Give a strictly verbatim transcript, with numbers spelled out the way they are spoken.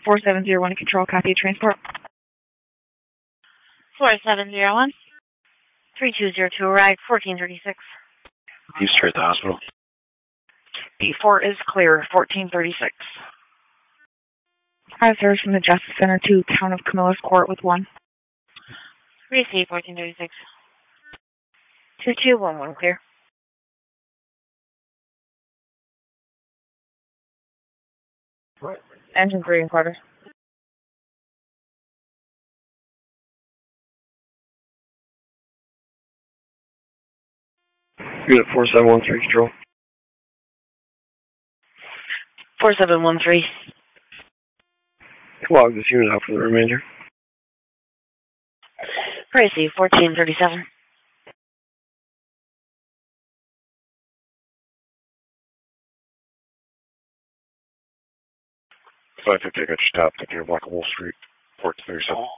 four seven zero one to control, copy transport. four seven zero one, three two zero two, arrive, fourteen thirty-six. He's straight to the hospital. B four is clear, fourteen thirty-six. Five service from the Justice Center to Town of Camillus Court with one. Receive, fourteen thirty-six. two two one one, clear. Right. Engine three and quarter. Unit four seven one three, control. four seven one three. Log this unit out for the remainder. Receive, fourteen thirty-seven. five fifty, I got you stopped up near Block of Wall Street, Port thirty-seven.